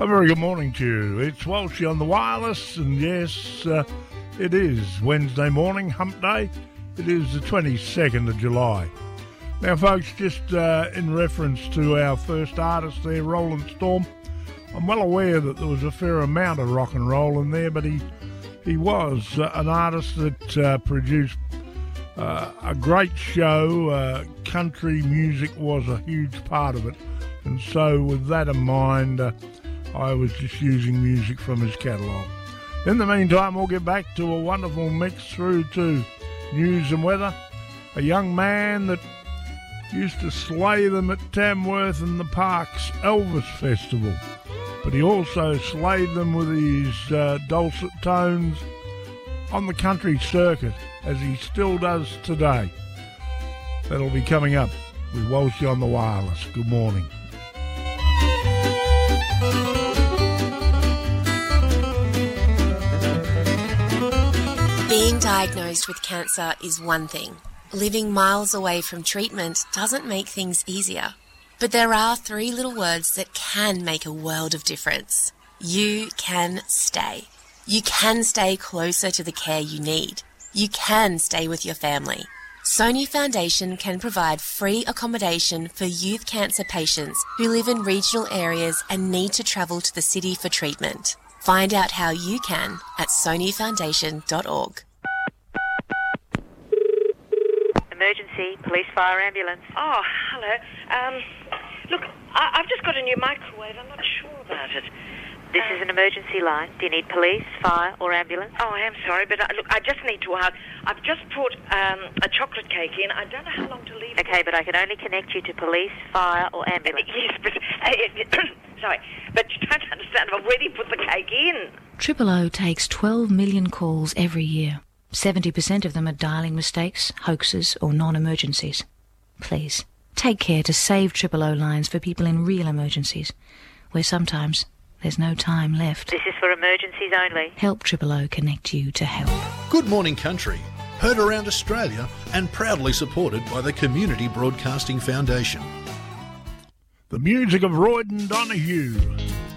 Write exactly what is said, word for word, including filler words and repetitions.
A very good morning to you. It's Walshy on the wireless, and yes, uh, it is Wednesday morning, hump day. It is the twenty-second of July. Now, folks, just uh, in reference to our first artist there, Roland Storm, I'm well aware that there was a fair amount of rock and roll in there, but he he was uh, an artist that uh, produced uh, a great show. Uh, country music was a huge part of it, and so with that in mind, uh, I was just using music from his catalogue. In the meantime, we'll get back to a wonderful mix through to news and weather. A young man that used to slay them at Tamworth and the Parks Elvis Festival, but he also slayed them with his uh, dulcet tones on the country circuit, as he still does today. That'll be coming up with Walshy on the wireless. Good morning. Being diagnosed with cancer is one thing. Living miles away from treatment doesn't make things easier. But there are three little words that can make a world of difference. You can stay. You can stay closer to the care you need. You can stay with your family. Sony Foundation can provide free accommodation for youth cancer patients who live in regional areas and need to travel to the city for treatment. Find out how you can at sony foundation dot org. Emergency, police, fire, ambulance. Oh, hello. Um, look, I- I've just got a new microwave. I'm not sure about it. This uh, is an emergency line. Do you need police, fire, or ambulance? Oh, I am sorry, but I, look, I just need to ask. I've just brought um, a chocolate cake in. I don't know how long to leave it. Okay, but I can only connect you to police, fire, or ambulance. Uh, yes, but... Uh, sorry, but you don't understand. I've already put the cake in. Triple O takes twelve million calls every year. seventy percent of them are dialing mistakes, hoaxes, or non-emergencies. Please, take care to save Triple O lines for people in real emergencies, where sometimes there's no time left. This is for emergencies only. Help Triple O connect you to help. Good Morning Country, heard around Australia and proudly supported by the Community Broadcasting Foundation. The music of Royden Donahue.